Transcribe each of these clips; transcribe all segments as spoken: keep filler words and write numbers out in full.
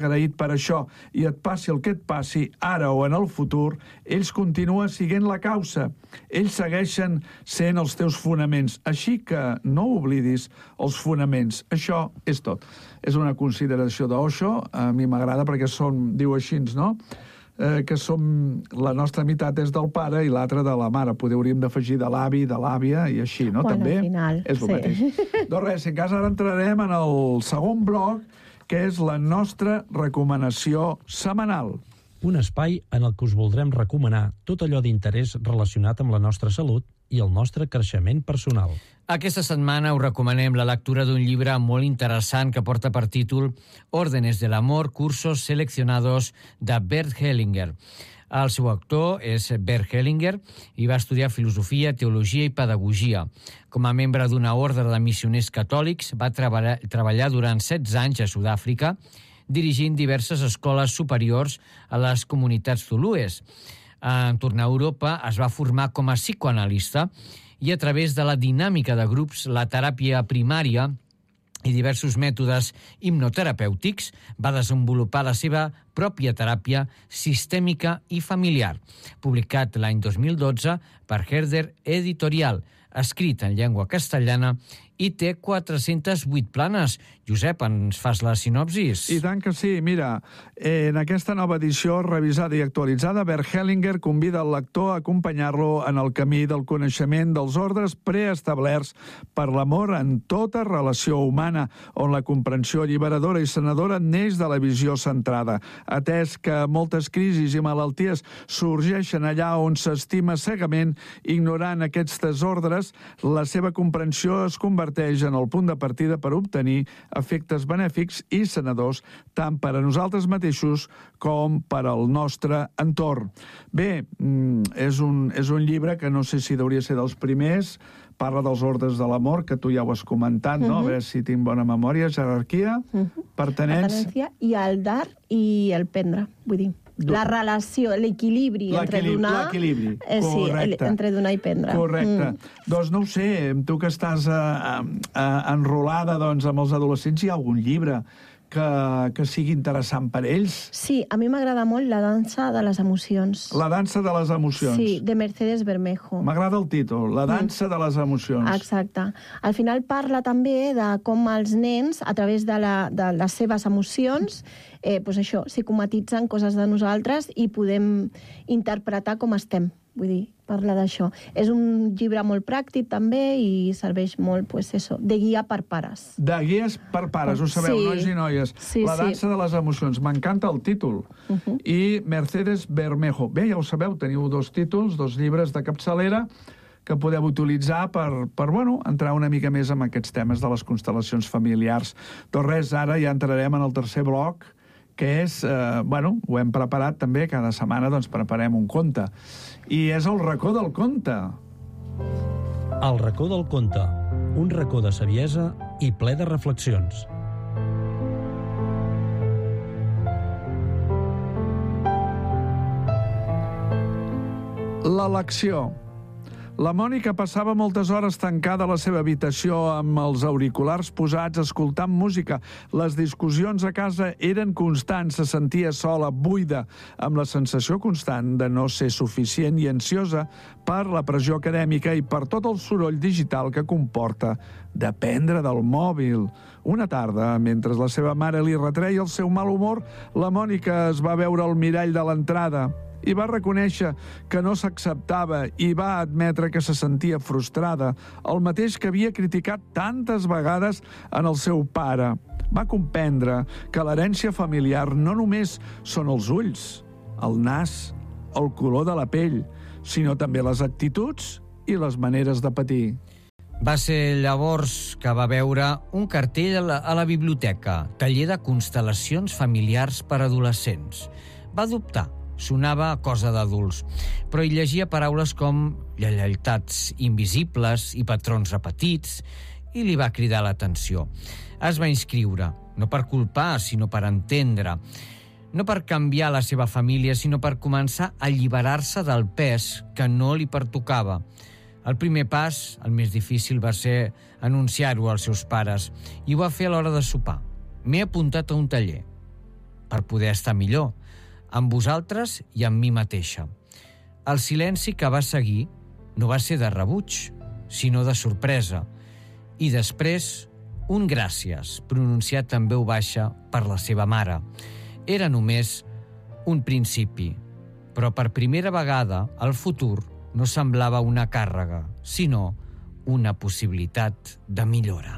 agraït per això i et passi el que et passi, ara o en el futur, ells continuen siguent la causa. Ells segueixen sent els teus fonaments. Així que no oblidis els fonaments. Això és tot. És una consideració d'Osho. A mi m'agrada perquè són, diu així, no?, eh, que som, la nostra meitat és del pare i l'altra de la mare. Podríem d'afegir de l'avi, de l'àvia i així, no? Bueno, també al final, és el sí. mateix. Doncs res, en cas ara entrarem en el segon bloc, que és la nostra recomanació setmanal. Un espai en el que us voldrem recomanar tot allò d'interès relacionat amb la nostra salut i el nostre creixement personal. Aquesta setmana us recomanem la lectura d'un llibre molt interessant que porta per títol Órdenes del amor, cursos seleccionados, de Bert Hellinger. El seu autor és Bert Hellinger i va estudiar filosofia, teologia i pedagogia. Com a membre d'una ordre de missioners catòlics, va treballar, treballar durant setze anys a Sud-àfrica, dirigint diverses escoles superiors a les comunitats zulues. En tornar a Europa es va formar com a psicoanalista i a través de la dinàmica de grups, la teràpia primària i diversos mètodes hipnoterapèutics va desenvolupar la seva pròpia teràpia sistèmica i familiar, publicat l'any dos mil dotze per Herder Editorial, escrit en llengua castellana i té quatre-centes vuit planes. Josep, ens fas la sinopsis? I tant que sí. Mira, en aquesta nova edició revisada i actualitzada, Bert Hellinger convida el lector a acompanyar-lo en el camí del coneixement dels ordres preestablerts per l'amor en tota relació humana, on la comprensió alliberadora i sanadora neix de la visió centrada, atès que moltes crisis i malalties sorgeixen allà on s'estima cegament, ignorant aquests ordres, la seva comprensió es converteix en el punt de partida per obtenir efectes benèfics i sanadors tant per a nosaltres mateixos com per al nostre entorn. Bé, és un, és un llibre que no sé si hauria de ser dels primers, parla dels ordres de l'amor, que tu ja ho has comentat, no? Uh-huh. A veure si tinc bona memòria, jerarquia, uh-huh. pertenença... Pertenència i el dar i el prendre, vull dir. La relació, l'equilibri entre donar... L'equilibri, eh, sí, correcte. entre donar i prendre. Correcte. Mm. Doncs no ho sé, tu que estàs uh, uh, enrolada doncs, amb els adolescents, hi ha algun llibre que, que sigui interessant per ells? Sí, a mi m'agrada molt La dansa de les emocions. La dansa de les emocions. Sí, de Mercedes Bermejo. M'agrada el títol, La dansa mm. de les emocions. Exacte. Al final parla també de com els nens, a través de, la, de les seves emocions, eh, pues això, psicomatitzen coses de nosaltres i podem interpretar com estem. Vull dir, parla d'això. És un llibre molt pràctic, també, i serveix molt, pues, eso, de guia per pares. De guies per pares, ho sabeu, sí. Nois i noies. Sí, La dansa sí. de les emocions. M'encanta el títol. Uh-huh. I Mercedes Bermejo. Bé, ja ho sabeu, teniu dos títols, dos llibres de capçalera que podeu utilitzar per, per bueno, entrar una mica més en aquests temes de les constel·lacions familiars. Doncs res, ara ja entrarem en el tercer bloc, que és, eh, bueno, ho hem preparat també, cada setmana doncs preparem un conte. I és el racó del conte. El racó del conte, un racó de saviesa i ple de reflexions. L'elecció. La Mònica passava moltes hores tancada a la seva habitació amb els auriculars posats escoltant música. Les discussions a casa eren constants, se sentia sola, buida, amb la sensació constant de no ser suficient i ansiosa per la pressió acadèmica i per tot el soroll digital que comporta dependre del mòbil. Una tarda, mentre la seva mare li retreia el seu mal humor, la Mònica es va veure al mirall de l'entrada i va reconèixer que no s'acceptava i va admetre que se sentia frustrada, el mateix que havia criticat tantes vegades en el seu pare. Va comprendre que l'herència familiar no només són els ulls, el nas, el color de la pell, sinó també les actituds i les maneres de patir. Va ser llavors que va veure un cartell a la, a la biblioteca, taller de constel·lacions familiars per adolescents. Va dubtar. Sonava cosa d'adults, però hi llegia paraules com lleialtats invisibles i patrons repetits i li va cridar l'atenció. Es va inscriure, no per culpar, sinó per entendre. No per canviar la seva família, sinó per començar a alliberar-se del pes que no li pertocava. El primer pas, el més difícil, va ser anunciar-ho als seus pares i ho va fer a l'hora de sopar. M'he apuntat a un taller. per poder estar millor, amb vosaltres i amb mi mateixa. El silenci que va seguir no va ser de rebuig, sinó de sorpresa. I després, un gràcies, pronunciat en veu baixa per la seva mare. Era només un principi, però per primera vegada el futur no semblava una càrrega, sinó una possibilitat de millora.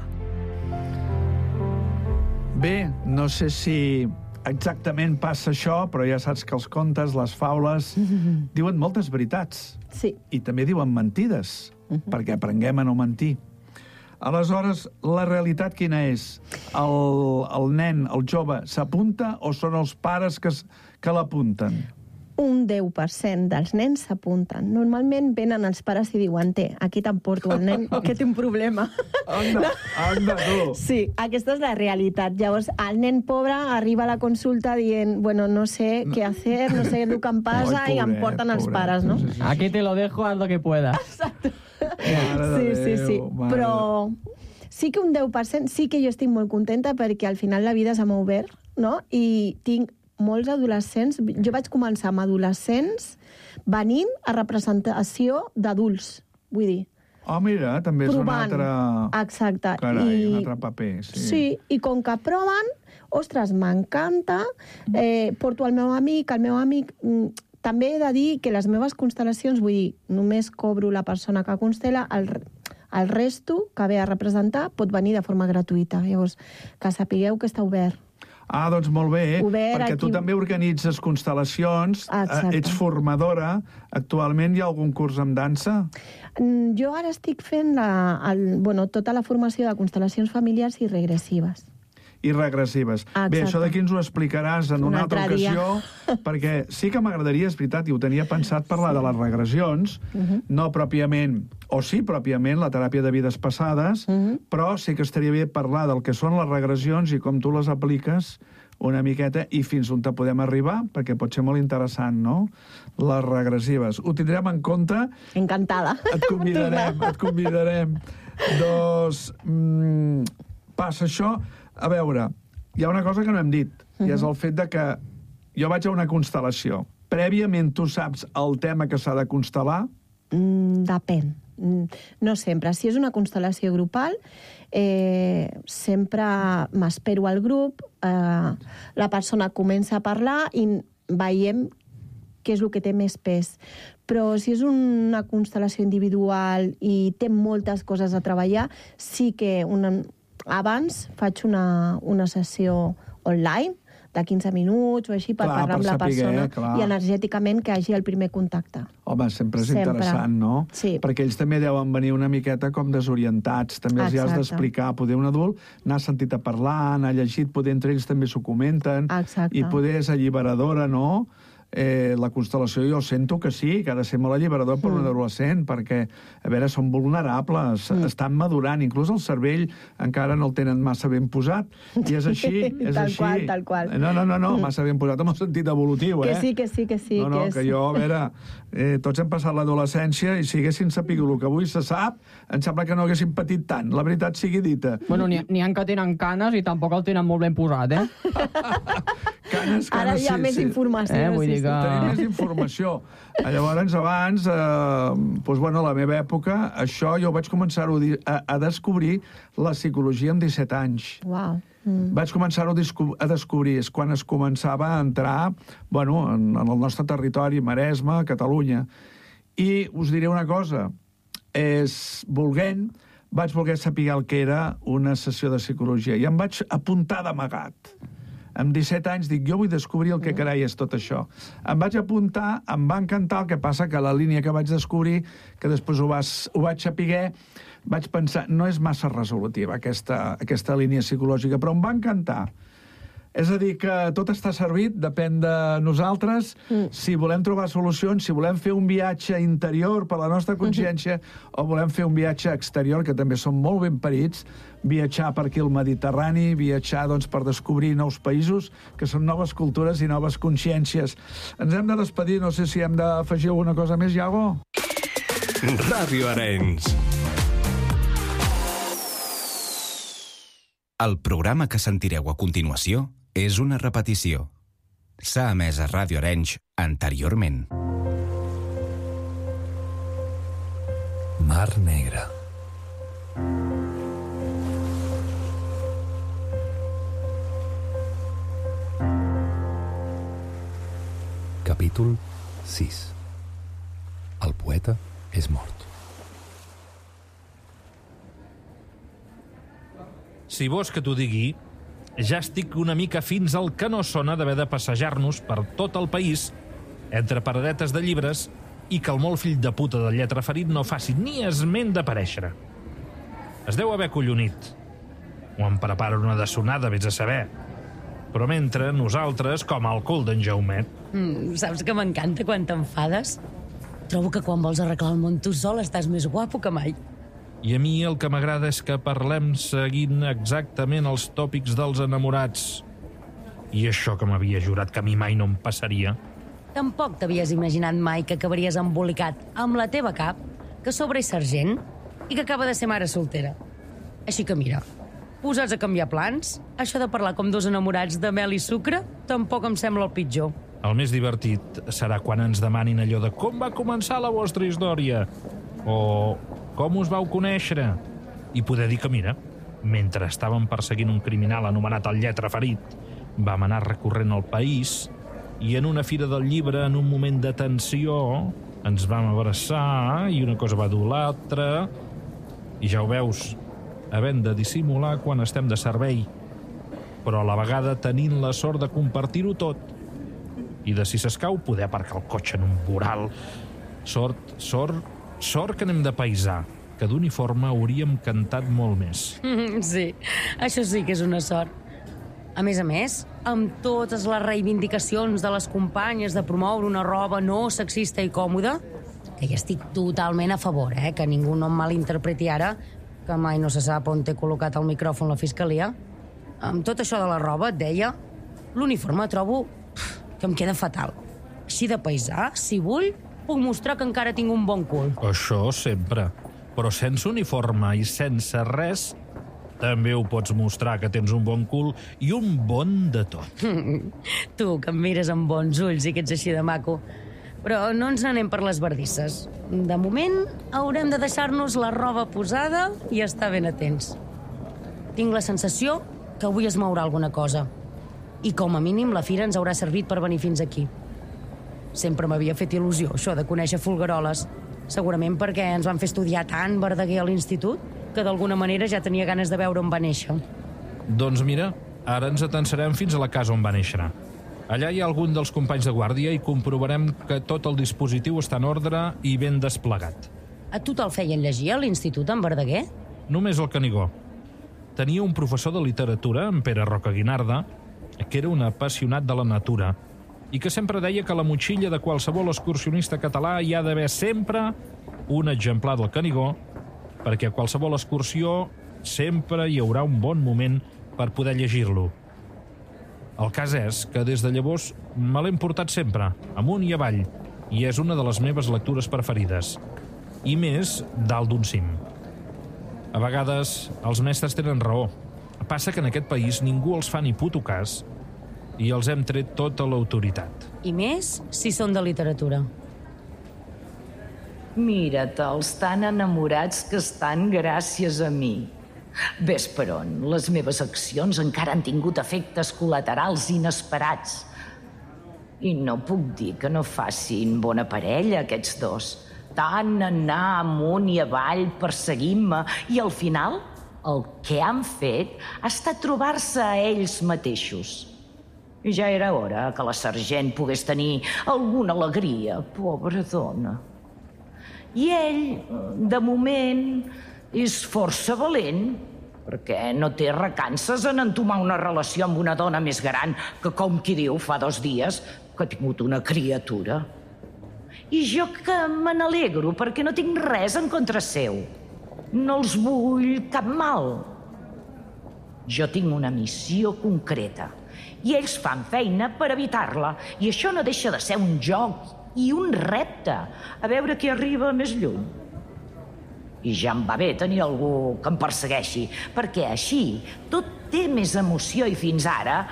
Bé, no sé si exactament passa això, però ja saps que els contes, les faules, mm-hmm. diuen moltes veritats. Sí. I també diuen mentides, mm-hmm. perquè aprenguem a no mentir. Aleshores, la realitat quina és? El, el nen, el jove, s'apunta o són els pares que, que l'apunten? Un deu per cent dels nens s'apunten. Normalment venen els pares i diuen té, aquí t'emporto el nen, que té un problema. Anda, anda, tu! Sí, aquesta és la realitat. Llavors, el nen pobre arriba a la consulta dient, bueno, no sé què hacer, no sé el que em passa, Ai, pobret, i em porten els pobret. pares, no? Sí, sí, sí. Aquí te lo dejo, haz lo que puedas. Exacte. Mare de Sí, sí, sí. Déu, mare Però sí que un deu per cent sí que jo estic molt contenta perquè al final la vida se m'ha obert, no? I tinc molts adolescents, jo vaig començar amb adolescents venint a representació d'adults, vull dir. Oh, mira, també és provant. un altre... Exacte. Carai, I... un altre paper, sí. Sí, i com que proven, ostres, m'encanta, eh, porto el meu amic, el meu amic... mm, també he de dir que les meves constel·lacions, vull dir, només cobro la persona que constela, el, el resto que ve a representar pot venir de forma gratuïta. Llavors, que sapigueu que està obert. Ah, doncs molt bé, Obert perquè tu aquí. també organitzes constel·lacions, Exacte. eh, ets formadora. Actualment hi ha algun curs amb dansa? Mm, Jo ara estic fent la, el, bueno, tota la formació de constel·lacions familiars i regressives. I regressives. Exacte. Bé, això d'aquí ens ho explicaràs en Un una altra altre dia. ocasió, perquè sí que m'agradaria, és veritat, i ho tenia pensat parlar de les regressions, Mhm. no pròpiament, o sí pròpiament, la teràpia de vides passades, Mhm. però sí que estaria bé parlar del que són les regressions i com tu les apliques una miqueta i fins on te podem arribar, perquè pot ser molt interessant, no? Les regressives. Ho tindrem en compte. Encantada. Et convidarem, et convidarem. Doncs mm, passa això. A veure, hi ha una cosa que no hem dit, i és el fet de que jo vaig a una constel·lació. Prèviament tu saps el tema que s'ha de constel·lar? Mm, depèn. Mm, No sempre. Si és una constel·lació grupal, eh, sempre m'espero al grup, eh, la persona comença a parlar i veiem què és el que té més pes. Però si és una constel·lació individual i té moltes coses a treballar, sí que una, abans faig una, una sessió online de quinze minuts o així per Clar, parlar amb per la saber, persona clar. i energèticament que hagi el primer contacte. Home, sempre és Sempre. interessant, no? Sí. Perquè ells també deuen venir una miqueta com desorientats. També els hi has Exacte. d'explicar. Poder un adult n'ha sentit a parlar, n'ha llegit, poder entre ells també s'ho comenten. Exacte. I poder és alliberadora, no? Eh, la constel·lació jo sento que sí, que ha de ser molt alliberador per mm. un adolescent, perquè, a veure, són vulnerables, mm. estan madurant, inclús el cervell encara no el tenen massa ben posat, i és així, és Tal així. qual, tal qual. No, no, no, no, massa ben posat en el sentit evolutiu, Que eh? sí, que sí, que sí. No, no, que, que, és... jo, a veure, eh, tots hem passat l'adolescència i si haguéssim sapigut el que avui se sap, em sembla que no haguéssim patit tant, la veritat sigui dita. Bueno, n'hi n'hi ha que tenen canes i tampoc el tenen molt ben posat, eh? Canes, canes, Ara hi ha sí, més sí. informació. Eh, vull sí, dir sí. que- Tenim més informació. Llavors, abans, eh, doncs, bueno, a la meva època, això jo vaig començar a, a descobrir la psicologia amb disset anys. Uau. Mm. Vaig començar-ho a, disco- a descobrir, és quan es començava a entrar, bueno, en, en el nostre territori, Maresme, Catalunya. I us diré una cosa, és, volent, vaig voler saber el que era una sessió de psicologia i em vaig apuntar d'amagat. Amb disset anys dic, jo vull descobrir el que carai és tot això. Em vaig apuntar, em va encantar, el que passa que la línia que vaig descobrir, que després ho, vas, ho vaig saber, vaig pensar, no és massa resolutiva aquesta, aquesta línia psicològica, però em va encantar. És a dir, que tot està servit, depèn de nosaltres, mm. si volem trobar solucions, si volem fer un viatge interior per la nostra consciència, mm-hmm. o volem fer un viatge exterior, que també són molt ben parits, viatjar per aquí al Mediterrani, viatjar doncs, per descobrir nous països, que són noves cultures i noves consciències. Ens hem de despedir, no sé si hem d'afegir alguna cosa més, Iago? Ràdio Arenys. El programa que sentireu a continuació és una repetició. s'ha emès a Ràdio Arenys anteriorment. Mar Negra. Capítol sis. El poeta és mort. Si vols que t'ho digui, ja estic una mica fins al que no sona d'haver de passejar-nos per tot el país entre paradetes de llibres i que el molt fill de puta del lletraferit no faci ni esment d'aparèixer. Es deu haver collonit. O em prepara una de sonada, vés a saber. Però mentre nosaltres, com el cul d'en Jaumet... Mm, saps que m'encanta quan t'enfades? Trobo que quan vols arreglar el món tu sol estàs més guapo que mai. I a mi el que m'agrada és que parlem seguint exactament els tòpics dels enamorats. I això que m'havia jurat que a mi mai no em passaria. Tampoc t'havies imaginat mai que acabaries embolicat amb la teva cap, que sobre és sergent i que acaba de ser mare soltera. Així que mira, posats a canviar plans, això de parlar com dos enamorats de mel i sucre tampoc em sembla el pitjor. El més divertit serà quan ens demanin allò de com va començar la vostra història o com us vau conèixer i poder dir que, mira, mentre estàvem perseguint un criminal anomenat el Lletraferit, vam anar recorrent el país i en una fira del llibre, en un moment de tensió, ens vam abraçar i una cosa va dur l'altra i ja ho veus, havent de dissimular quan estem de servei, però a la vegada tenint la sort de compartir-ho tot i de, si s'escau, poder aparcar el cotxe en un voral. Sort, sort, sort que anem de paisà, que d'uniforme hauríem cantat molt més. Sí, això sí que és una sort. A més a més, amb totes les reivindicacions de les companyes de promoure una roba no sexista i còmoda, que hi estic totalment a favor, eh? Que ningú no em malinterpreti ara, que mai no se sap on té col·locat el micròfon la fiscalia. Amb tot això de la roba, et deia, l'uniforme trobo que em queda fatal. Així de paisà, si vull, puc mostrar que encara tinc un bon cul. Això sempre. Però sense uniforme i sense res, també ho pots mostrar que tens un bon cul i un bon de tot. Tu, que em mires amb bons ulls i que ets així de maco. Però no ens n'anem per les bardisses. De moment, haurem de deixar-nos la roba posada i estar ben atents. Tinc la sensació que avui es mourà alguna cosa. I com a mínim la fira ens haurà servit per venir fins aquí. Sempre m'havia fet il·lusió, això de conèixer folgueroles. Segurament perquè ens van fer estudiar tant Verdaguer a l'institut que d'alguna manera ja tenia ganes de veure on va néixer. Doncs mira, ara ens atensarem fins a la casa on va néixer. Allà hi ha algun dels companys de guàrdia i comprovarem que tot el dispositiu està en ordre i ben desplegat. A tu te'l feien llegir a l'institut en Verdaguer? Només el Canigó. Tenia un professor de literatura, en Pere Roca Guinarda, que era un apassionat de la natura i que sempre deia que a la motxilla de qualsevol excursionista català hi ha d'haver sempre un exemplar del Canigó, perquè a qualsevol excursió sempre hi haurà un bon moment per poder llegir-lo. El cas és que des de llavors me l'he portat sempre, amunt i avall, i és una de les meves lectures preferides. I més dalt d'un cim. A vegades els mestres tenen raó. Passa que en aquest país ningú els fa ni puto cas i els hem tret tota l'autoritat. I més si són de literatura. Mira-te'ls tan enamorats que estan gràcies a mi. Ves per on, les meves accions encara han tingut efectes col·laterals inesperats. I no puc dir que no facin bona parella, aquests dos. Tant anar amunt i avall perseguint-me i al final el que han fet ha estat trobar-se a ells mateixos. I ja era hora que la sergent pogués tenir alguna alegria, pobra dona. I ell, de moment, és força valent, perquè no té recances en entomar una relació amb una dona més gran que, com qui diu, fa dos dies que ha tingut una criatura. I jo que me n'alegro, perquè no tinc res en contra seu. No els vull cap mal. Jo tinc una missió concreta i ells fan feina per evitar-la. I això no deixa de ser un joc i un repte, a veure qui arriba més lluny. I ja em va bé tenir algú que em persegueixi, perquè així tot té més emoció i fins ara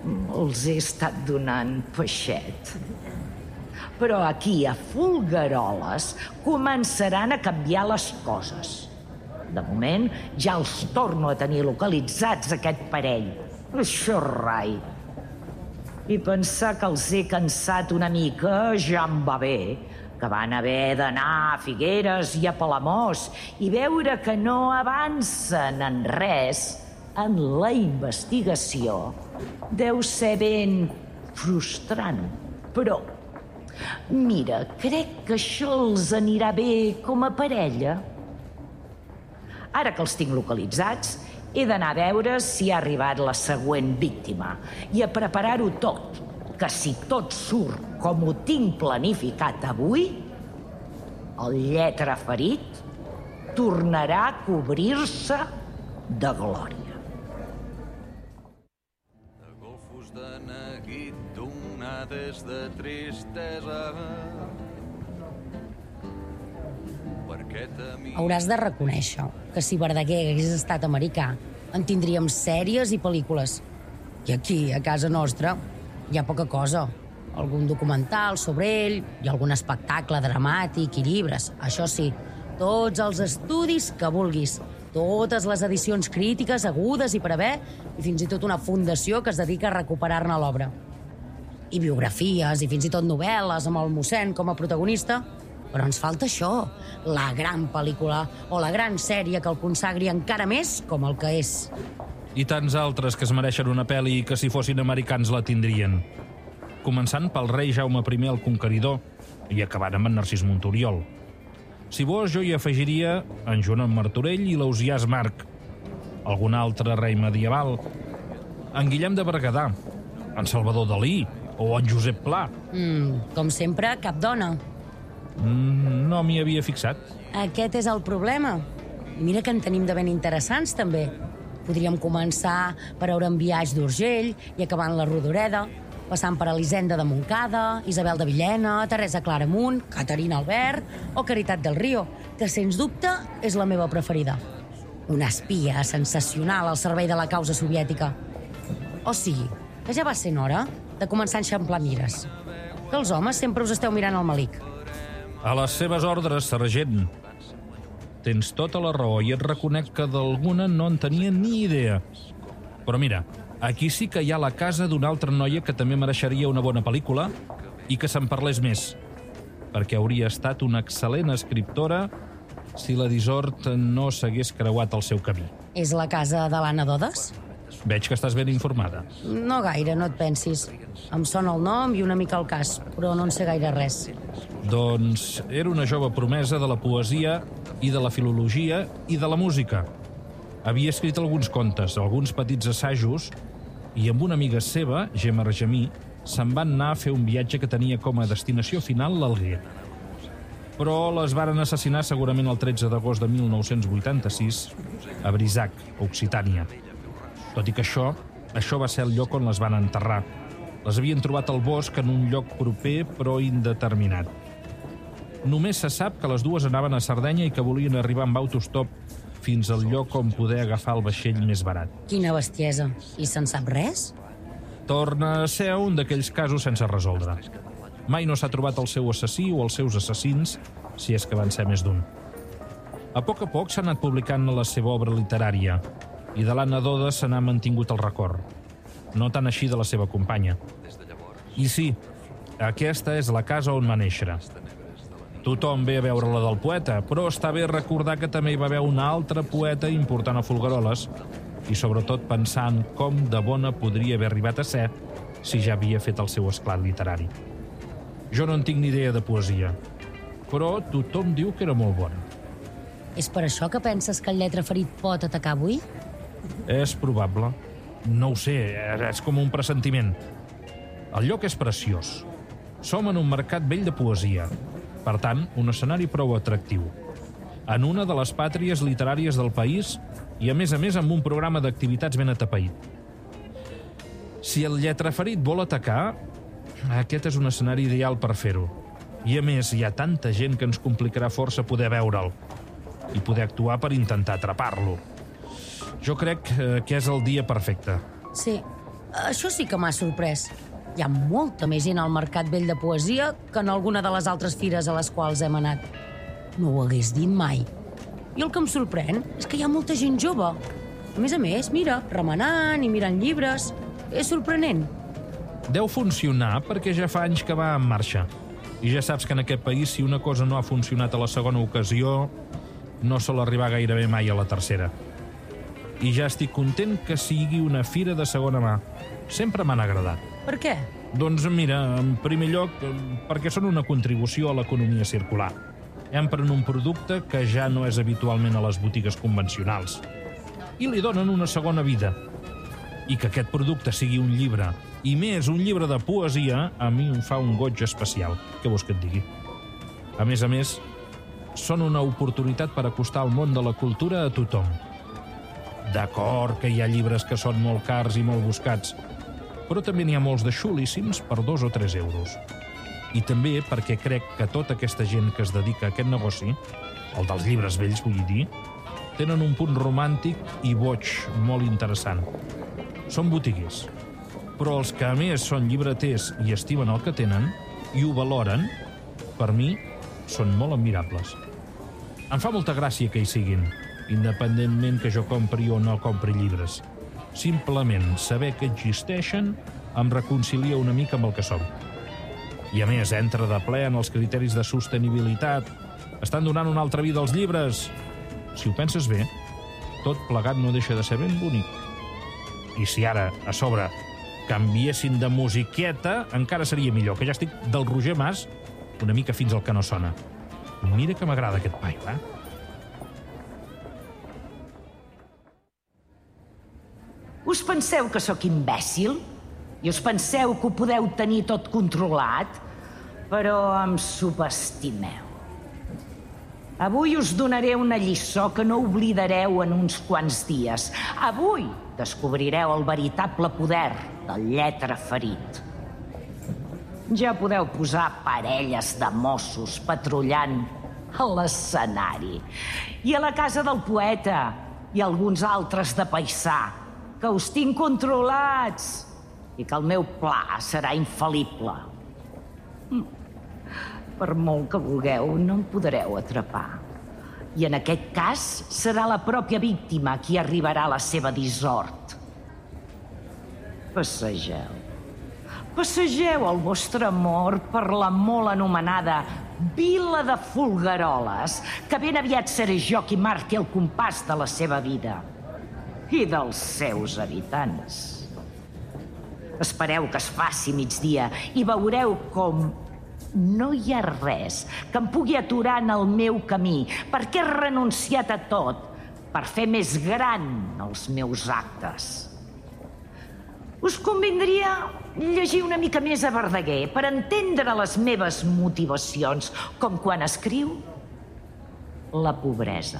Els he estat donant peixet. Però aquí, a Folgueroles, començaran a canviar les coses. De moment, ja els torno a tenir localitzats, aquest parell. Això rai. I pensar que els he cansat una mica ja em va bé, que van haver d'anar a Figueres i a Palamós i veure que no avancen en res en la investigació deu ser ben frustrant. Però, mira, crec que això els anirà bé com a parella. Ara que els tinc localitzats, he d'anar a veure si ha arribat la següent víctima i a preparar-ho tot, que si tot surt com ho tinc planificat avui, el lletraferit tornarà a cobrir-se de glòria. De golfos de neguit, donades de tristesa. Hauràs de reconèixer que si Verdaguer hagués estat americà, en tindríem sèries i pel·lícules. I aquí, a casa nostra, hi ha poca cosa. Algun documental sobre ell, hi ha algun espectacle dramàtic i llibres. Això sí, tots els estudis que vulguis, totes les edicions crítiques agudes i per haver, i fins i tot una fundació que es dedica a recuperar-ne l'obra. I biografies, i fins i tot novel·les amb el mossèn com a protagonista. Però ens falta això, la gran pel·lícula o la gran sèrie que el consagri encara més com el que és. I tants altres que es mereixen una pel·li i que si fossin americans la tindrien. Començant pel rei Jaume primer el Conqueridor i acabant amb en Narcís Montoriol. Si vols, jo hi afegiria en Joan Martorell i l'Ausiàs Marc, algun altre rei medieval, en Guillem de Berguedà, en Salvador Dalí o en Josep Pla. Mm, com sempre, cap dona. Mm, no m'hi havia fixat. Aquest és el problema. Mira que en tenim de ben interessants, també. Podríem començar per Auren Biaix d'Urgell i acabant la Rodoreda, passant per Elisenda de Montcada, Isabel de Villena, Teresa Claramunt, Caterina Albert o Caritat del Río, que sens dubte és la meva preferida. Una espia sensacional al servei de la causa soviètica. O sigui, que ja va sent hora de començar a eixamplar mires. Que els homes sempre us esteu mirant al malic. A les seves ordres, sergent. Tens tota la raó i et reconec que d'alguna no en tenia ni idea. Però mira, aquí sí que hi ha la casa d'una altra noia que també mereixeria una bona pel·lícula i que se'n parlés més, perquè hauria estat una excel·lent escriptora si la Dissort no s'hagués creuat el seu camí. És la casa de l'Anna Dodes? Veig que estàs ben informada. No gaire, no et pensis. Em sona el nom i una mica el cas, però no en sé gaire res. Doncs era una jove promesa de la poesia i de la filologia i de la música. Havia escrit alguns contes, alguns petits assajos, i amb una amiga seva, Gemma Argemí, se'n van anar a fer un viatge que tenia com a destinació final l'Alguer. Però les varen assassinar segurament el tretze d'agost de mil nou-cents vuitanta-sis a Brisac, Occitània. Tot i que això, això va ser el lloc on les van enterrar. Les havien trobat al bosc en un lloc proper però indeterminat. Només se sap que les dues anaven a Sardenya i que volien arribar amb autostop fins al lloc on poder agafar el vaixell més barat. Quina bestiesa. I se'n sap res? Torna a ser un d'aquells casos sense resoldre. Mai no s'ha trobat el seu assassí o els seus assassins, si és que van ser més d'un. A poc a poc s'ha anat publicant la seva obra literària i de l'Anna Dodes se n'ha mantingut el record. No tant així de la seva companya. I sí, aquesta és la casa on va néixer. Tothom ve a veure la del poeta, però està bé recordar que també hi va haver un altre poeta important a Folgueroles i sobretot pensar en com de bona podria haver arribat a ser si ja havia fet el seu esclat literari. Jo no en tinc ni idea de poesia, però tothom diu que era molt bona. És per això que penses que el lletraferit pot atacar avui? És probable. No ho sé, és com un pressentiment. El lloc és preciós. Som en un mercat vell de poesia. Per tant, un escenari prou atractiu. En una de les pàtries literàries del país i, a més a més, amb un programa d'activitats ben atapeït. Si el lletraferit vol atacar, aquest és un escenari ideal per fer-ho. I, a més, hi ha tanta gent que ens complicarà força poder veure'l i poder actuar per intentar atrapar-lo. Jo crec que és el dia perfecte. Sí, això sí que m'ha sorprès. Hi ha molta més gent al Mercat Vell de Poesia que en alguna de les altres fires a les quals hem anat. No ho hagués dit mai. I el que em sorprèn és que hi ha molta gent jove. A més a més, mira, remenant i mirant llibres. És sorprenent. Deu funcionar perquè ja fa anys que va en marxa. I ja saps que en aquest país, si una cosa no ha funcionat a la segona ocasió, no sol arribar gairebé mai a la tercera. I ja estic content que sigui una fira de segona mà. Sempre m'han agradat. Per què? Doncs mira, en primer lloc, perquè són una contribució a l'economia circular. Empren un producte que ja no és habitualment a les botigues convencionals. I li donen una segona vida. I que aquest producte sigui un llibre, i més un llibre de poesia, a mi em fa un goig especial. Què vols que et digui? A més a més, són una oportunitat per acostar el món de la cultura a tothom. D'acord que hi ha llibres que són molt cars i molt buscats, però també n'hi ha molts de xulíssims per dos o tres euros. I també perquè crec que tota aquesta gent que es dedica a aquest negoci, el dels llibres vells vull dir, tenen un punt romàntic i boig molt interessant. Són botiguers, però els que a més són llibreters i estimen el que tenen i ho valoren, per mi són molt admirables. Em fa molta gràcia que hi siguin, independentment que jo compri o no compri llibres. Simplement saber que existeixen em reconcilia una mica amb el que som. I a més, entra de ple en els criteris de sostenibilitat. Estan donant una altra vida als llibres. Si ho penses bé, tot plegat no deixa de ser ben bonic. I si ara, a sobre, canviessin de musiqueta, encara seria millor, que ja estic del Roger Mas una mica fins al que no sona. Mira que m'agrada aquest paio, eh? Us penseu que sóc imbècil? I us penseu que ho podeu tenir tot controlat? Però em subestimeu. Avui us donaré una lliçó que no oblidareu en uns quants dies. Avui descobrireu el veritable poder del lletre ferit. Ja podeu posar parelles de Mossos patrullant a l'escenari. I a la casa del poeta i alguns altres de paisà, que us tinc controlats i que el meu pla serà infal·lible. Per molt que vulgueu, no em podreu atrapar. I en aquest cas serà la pròpia víctima qui arribarà a la seva dissort. Passegeu. Passegeu el vostre amor per la molt anomenada Vila de Folgueroles, que ben aviat seré jo qui marqui el compàs de la seva vida i dels seus habitants. Espereu que es faci migdia i veureu com no hi ha res que em pugui aturar en el meu camí, perquè he renunciat a tot per fer més gran els meus actes. Us convindria llegir una mica més a Verdaguer per entendre les meves motivacions, com quan escriu la pobresa.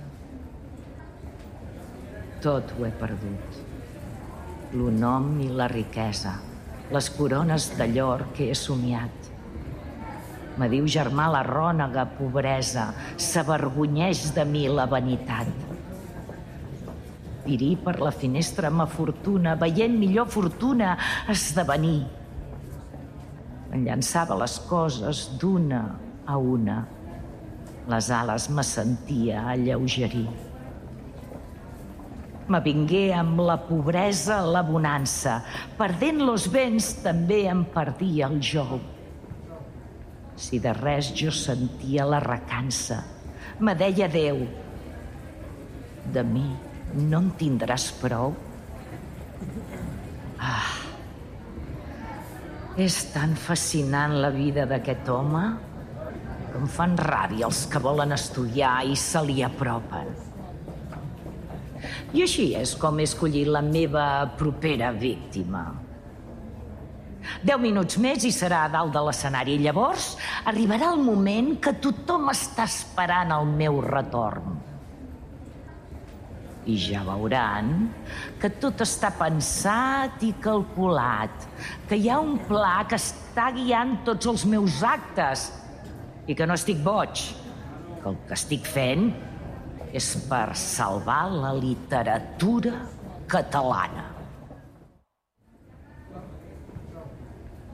Tot ho he perdut. Lo nom i la riquesa, les corones de llor que he somiat. Me diu germà la rònega pobresa, s'avergonyeix de mi la vanitat. Pirí per la finestra ma fortuna, veient millor fortuna esdevenir. Em llançava les coses d'una a una. Les ales me sentia alleugerir. M'avingué amb la pobresa la bonança. Perdent los béns també em perdia el jou. Si de res jo sentia la recança, me deia Déu, de mi no en tindràs prou? Ah, és tan fascinant la vida d'aquest home que em fan ràbia els que volen estudiar i se li apropen. I així és com he escollit la meva propera víctima. Deu minuts més i serà a dalt de l'escenari. Llavors arribarà el moment que tothom està esperant el meu retorn. I ja veuran que tot està pensat i calculat, que hi ha un pla que està guiant tots els meus actes i que no estic boig, que el que estic fent és per salvar la literatura catalana.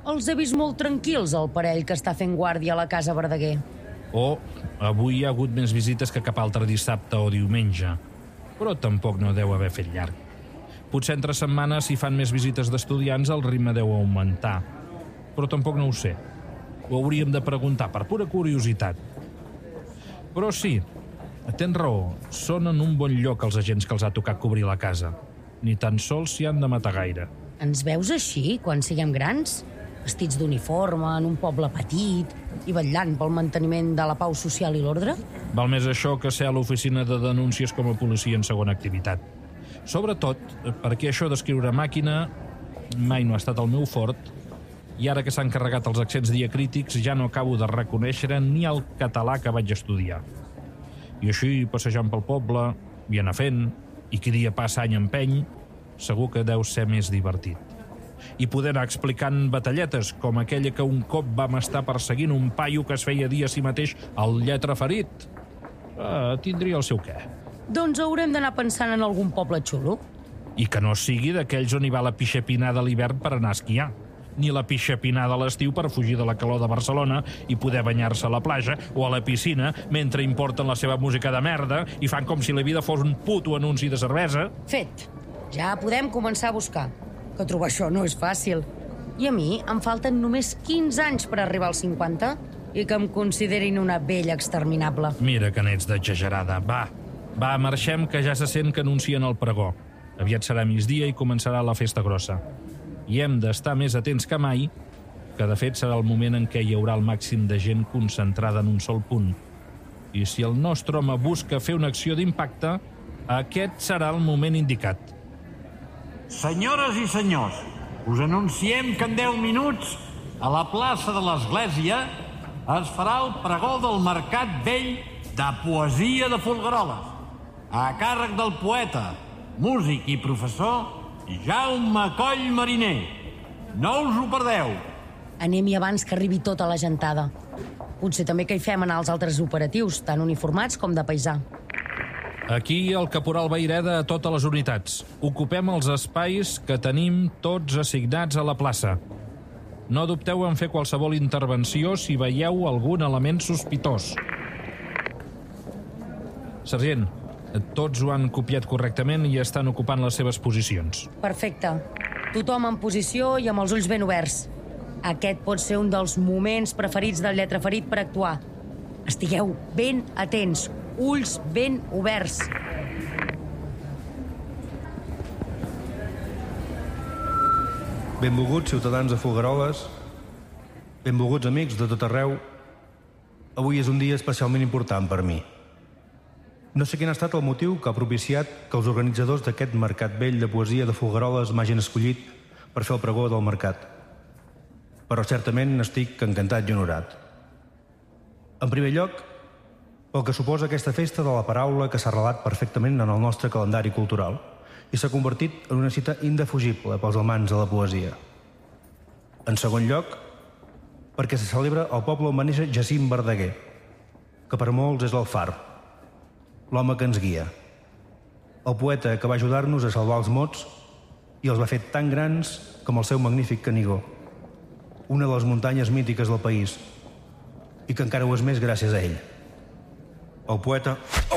Els he vist molt tranquils, el parell que està fent guàrdia a la Casa Verdaguer. O avui hi ha hagut més visites que cap altre dissabte o diumenge. Però tampoc no deu haver fet llarg. Potser entre setmanes, si fan més visites d'estudiants, el ritme deu augmentar. Però tampoc no ho sé. Ho hauríem de preguntar, per pura curiositat. Però sí, tens raó, són en un bon lloc els agents que els ha tocat cobrir la casa. Ni tan sols s'hi han de matar gaire. Ens veus així, quan siguem grans? Vestits d'uniforme, en un poble petit i vetllant pel manteniment de la pau social i l'ordre? Val més això que ser a l'oficina de denúncies com a policia en segona activitat. Sobretot perquè això d'escriure màquina mai no ha estat el meu fort i ara que s'han carregat els accents diacrítics ja no acabo de reconèixer ni el català que vaig estudiar. I així, passejant pel poble, i anar fent, i qui dia passa any empeny, segur que deu ser més divertit. I poder anar explicant batalletes, com aquella que un cop vam estar perseguint un paio que es feia dir a si mateix el lletraferit. Ah, tindria el seu què. Doncs haurem d'anar pensant en algun poble xulo. I que no sigui d'aquells on hi va la pixapinada a l'hivern per anar a esquiar, ni la pixapinada a l'estiu per fugir de la calor de Barcelona i poder banyar-se a la platja o a la piscina mentre importen la seva música de merda i fan com si la vida fos un puto anunci de cervesa. Fet. Ja podem començar a buscar. Que trobar això no és fàcil. I a mi em falten només quinze anys per arribar als cinquanta i que em considerin una vella exterminable. Mira que n'ets d'exagerada. Va, va, marxem, que ja se sent que anuncien el pregó. Aviat serà migdia i començarà la festa grossa. I hem d'estar més atents que mai, que de fet serà el moment en què hi haurà el màxim de gent concentrada en un sol punt. I si el nostre home busca fer una acció d'impacte, aquest serà el moment indicat. Senyores i senyors, us anunciem que en deu minuts a la plaça de l'Església es farà el pregó del Mercat Vell de Poesia de Folgueroles, a càrrec del poeta, músic i professor Jaume Coll Mariner. No us ho perdeu. Anem-hi abans que arribi tota la gentada. Potser també que hi fem anar els altres operatius, tant uniformats com de paisà. Aquí el caporal Vaireda a totes les unitats. Ocupem els espais que tenim tots assignats a la plaça. No dubteu en fer qualsevol intervenció si veieu algun element sospitós. Sergent, tots ho han copiat correctament i estan ocupant les seves posicions. Perfecte. Tothom en posició i amb els ulls ben oberts. Aquest pot ser un dels moments preferits del lletraferit per actuar. Estigueu ben atents, ulls ben oberts. Benvolguts ciutadans de Folgueroles, benvolguts amics de tot arreu, avui és un dia especialment important per mi. No sé quin ha estat el motiu que ha propiciat que els organitzadors d'aquest Mercat Vell de Poesia de Folgueroles m'hagin escollit per fer el pregó del mercat. Però certament n'estic encantat i honorat. En primer lloc, pel que suposa aquesta festa de la paraula que s'ha arrelat perfectament en el nostre calendari cultural i s'ha convertit en una cita indefugible pels amants de la poesia. En segon lloc, perquè se celebra el poble on va néixer Jacint Verdaguer, que per molts és el far, l'home que ens guia, el poeta que va ajudar-nos a salvar els mots i els va fer tan grans com el seu magnífic Canigó, una de les muntanyes mítiques del país, i que encara ho és més gràcies a ell. El poeta... Oh!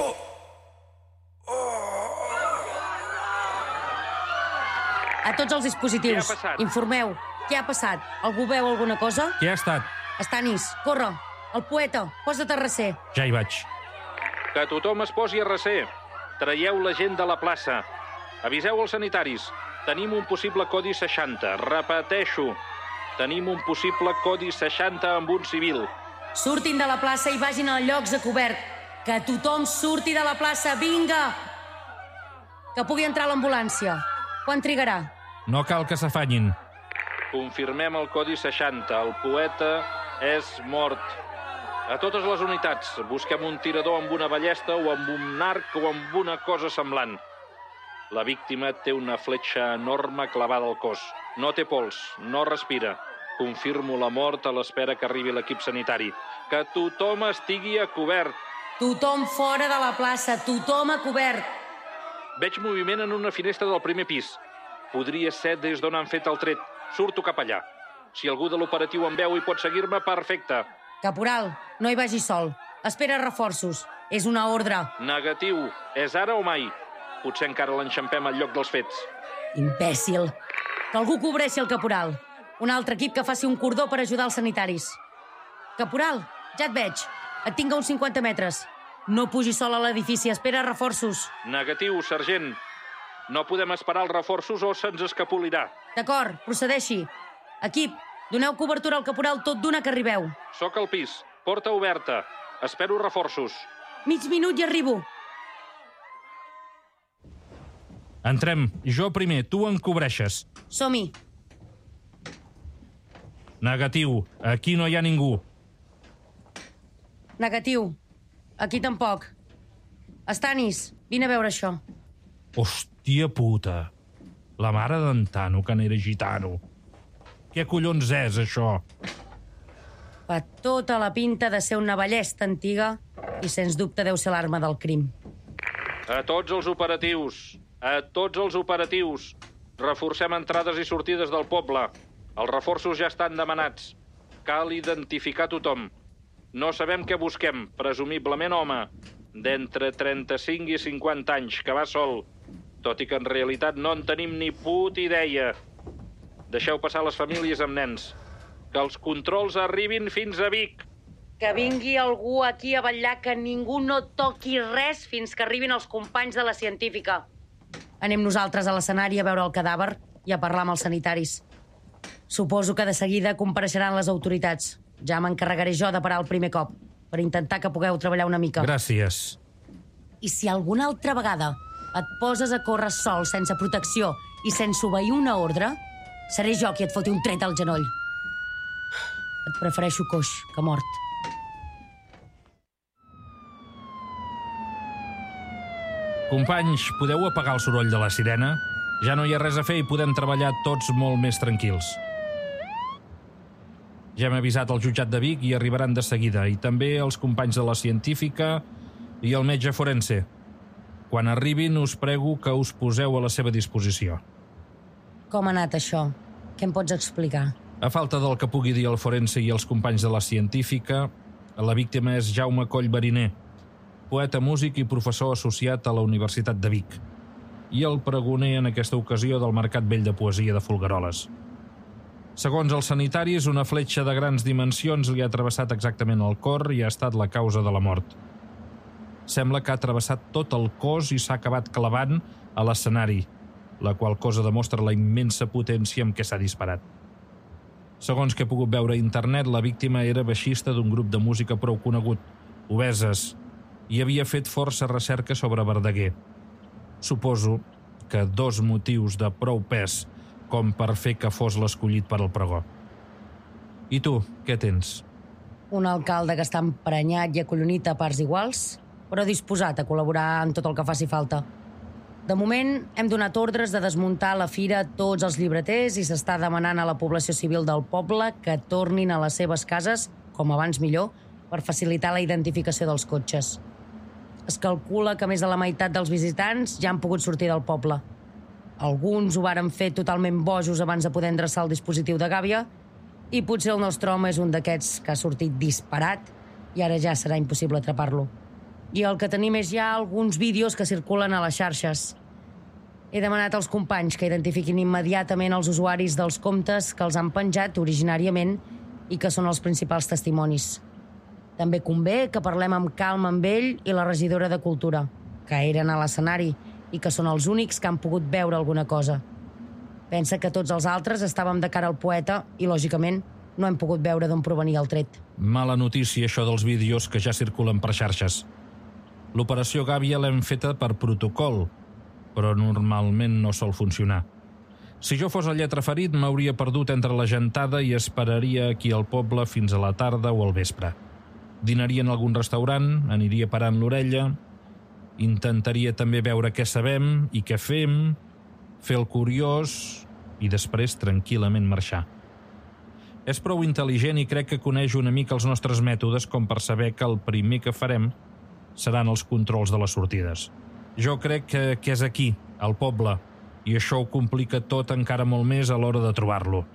A tots els dispositius, informeu. Què ha passat? Algú veu alguna cosa? Què ha estat? Estanis, corre. El poeta, posa't a recer. Ja hi vaig. Que tothom es posi a recer. Traieu la gent de la plaça. Aviseu els sanitaris. Tenim un possible codi seixanta. Repeteixo. Tenim un possible codi seixanta amb un civil. Surtin de la plaça i vagin a llocs de cobert. Que tothom surti de la plaça, vinga! Que pugui entrar l'ambulància. Quan trigarà? No cal que s'afanyin. Confirmem el codi seixanta. El poeta és mort. A totes les unitats, busquem un tirador amb una ballesta o amb un arc o amb una cosa semblant. La víctima té una fletxa enorme clavada al cos. No té pols, no respira. Confirmo la mort a l'espera que arribi l'equip sanitari. Que tothom estigui a cobert. Tothom fora de la plaça, tothom a cobert. Veig moviment en una finestra del primer pis. Podria ser des d'on han fet el tret. Surto cap allà. Si algú de l'operatiu em veu i pot seguir-me, perfecte. Caporal, no hi vagi sol. Espera reforços. És una ordre. Negatiu. És ara o mai? Potser encara l'enxampem al lloc dels fets. Imbècil. Que algú cobreixi el caporal. Un altre equip que faci un cordó per ajudar els sanitaris. Caporal, ja et veig. Et tinc a uns cinquanta metres. No pugis sol a l'edifici, espera reforços. Negatiu, sergent. No podem esperar els reforços o se'ns escapolirà. D'acord, procedeixi. Equip, doneu cobertura al caporal tot d'una que arribeu. Soc al pis, porta oberta. Espero reforços. Mig minut i arribo. Entrem. Jo primer, tu em cobreixes. Som-hi. Negatiu, aquí no hi ha ningú. Negatiu. Aquí tampoc. Estanis, vine a veure això. Hòstia puta. La mare d'en Tano, que n'era gitano. Què collons és, això? Fa tota la pinta de ser una ballesta antiga i, sens dubte, deu ser l'arma del crim. A tots els operatius. A tots els operatius. Reforcem entrades i sortides del poble. Els reforços ja estan demanats. Cal identificar tothom. No sabem què busquem, presumiblement home, d'entre trenta-cinc i cinquanta anys, que va sol, tot i que en realitat no en tenim ni puta idea. Deixeu passar les famílies amb nens. Que els controls arribin fins a Vic. Que vingui algú aquí a vetllar que ningú no toqui res fins que arribin els companys de la científica. Anem nosaltres a l'escenari a veure el cadàver i a parlar amb els sanitaris. Suposo que de seguida compareixeran les autoritats. Ja m'encarregaré jo de parar el primer cop, per intentar que pugueu treballar una mica. Gràcies. I si alguna altra vegada et poses a córrer sol, sense protecció i sense obeir una ordre, seré jo qui et foti un tret al genoll. Et prefereixo coix que mort. Companys, podeu apagar el soroll de la sirena? Ja no hi ha res a fer i podem treballar tots molt més tranquils. Ja hem avisat el jutjat de Vic i arribaran de seguida, i també els companys de la científica i el metge forense. Quan arribin, us prego que us poseu a la seva disposició. Com ha anat això? Què em pots explicar? A falta del que pugui dir el forense i els companys de la científica, la víctima és Jaume Coll Bariner, poeta, músic i professor associat a la Universitat de Vic, i el pregoner en aquesta ocasió del Mercat Vell de Poesia de Folgueroles. Segons els sanitaris, una fletxa de grans dimensions li ha travessat exactament el cor i ha estat la causa de la mort. Sembla que ha travessat tot el cos i s'ha acabat clavant a l'escenari, la qual cosa demostra la immensa potència amb què s'ha disparat. Segons que he pogut veure a internet, la víctima era baixista d'un grup de música prou conegut, Obeses, i havia fet força recerca sobre Verdaguer. Suposo que dos motius de prou pes com per fer que fos l'escollit per al pregó. I tu, què tens? Un alcalde que està emprenyat i acollonit a parts iguals, però disposat a col·laborar en tot el que faci falta. De moment, hem donat ordres de desmuntar la fira a tots els llibreters i s'està demanant a la població civil del poble que tornin a les seves cases, com abans millor, per facilitar la identificació dels cotxes. Es calcula que més de la meitat dels visitants ja han pogut sortir del poble. Alguns ho varen fer totalment bojos abans de poder endreçar el dispositiu de gàbia i potser el nostre home és un d'aquests que ha sortit disparat i ara ja serà impossible atrapar-lo. I el que tenim és ja alguns vídeos que circulen a les xarxes. He demanat als companys que identifiquin immediatament els usuaris dels comptes que els han penjat originàriament i que són els principals testimonis. També convé que parlem amb calma amb ell i la regidora de Cultura, que eren a l'escenari i que són els únics que han pogut veure alguna cosa. Pensa que tots els altres estàvem de cara al poeta i, lògicament, no hem pogut veure d'on provenia el tret. Mala notícia, això dels vídeos que ja circulen per xarxes. L'operació Gàbia l'hem feta per protocol, però normalment no sol funcionar. Si jo fos el lletraferit, m'hauria perdut entre la gentada i esperaria aquí al poble fins a la tarda o al vespre. Dinaria en algun restaurant, aniria parant l'orella, intentaria també veure què sabem i què fem, fer el curiós i després tranquil·lament marxar. És prou intel·ligent i crec que coneix una mica els nostres mètodes com per saber que el primer que farem seran els controls de les sortides. Jo crec que, que és aquí, al poble, i això ho complica tot encara molt més a l'hora de trobar-lo.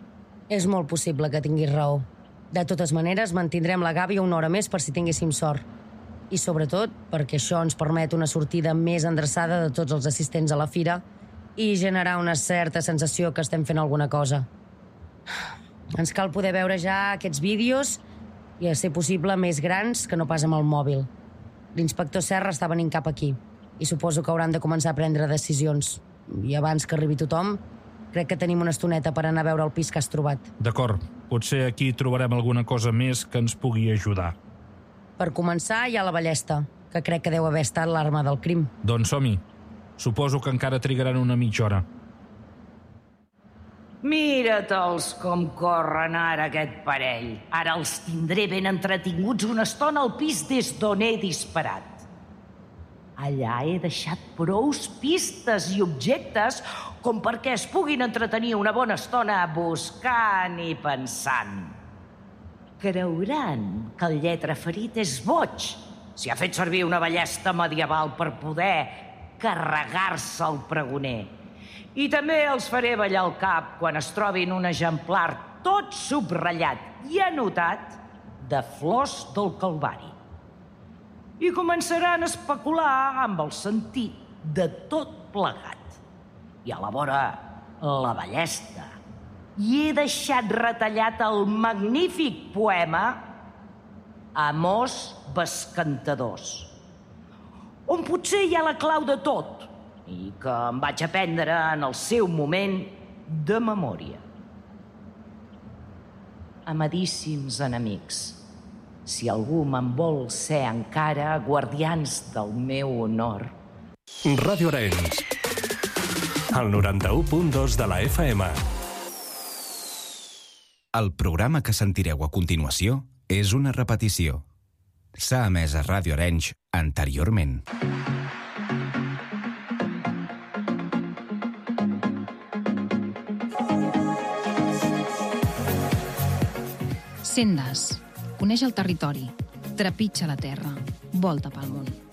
És molt possible que tinguis raó. De totes maneres, mantindrem la gàbia una hora més per si tinguéssim sort. I sobretot perquè això ens permet una sortida més endreçada de tots els assistents a la fira i generar una certa sensació que estem fent alguna cosa. Ens cal poder veure ja aquests vídeos i, a ser possible, més grans que no pas amb el mòbil. L'inspector Serra està venint cap aquí i suposo que hauran de començar a prendre decisions. I abans que arribi tothom, crec que tenim una estoneta per anar a veure el pis que has trobat. D'acord. Potser aquí trobarem alguna cosa més que ens pugui ajudar. Per començar, hi ha la ballesta, que crec que deu haver estat l'arma del crim. Doncs som-hi. Suposo que encara trigaran una mitja hora. Mira-te'ls com corren ara aquest parell. Ara els tindré ben entretinguts una estona al pis des d'on he disparat. Allà he deixat prous pistes i objectes com perquè es puguin entretenir una bona estona buscant i pensant. Creuran que el lletraferit és boig si ha fet servir una ballesta medieval per poder carregar-se el pregoner. I també els faré ballar el cap quan es trobin un exemplar tot subratllat i anotat de Flors del Calvari. I començaran a especular amb el sentit de tot plegat. I elabora la ballesta. I he deixat retallat el magnífic poema Amors bescantadors, on potser hi ha la clau de tot i que em vaig aprendre en el seu moment de memòria. Amadíssims enemics, si algú me'n vol ser encara guardians del meu honor. Ràdio Arenys, el noranta-u punt dos de la F M. El programa que sentireu a continuació és una repetició. S'ha emès a Ràdio Arenys anteriorment. Sendes. Coneix el territori. Trepitja la terra. Volta pel món.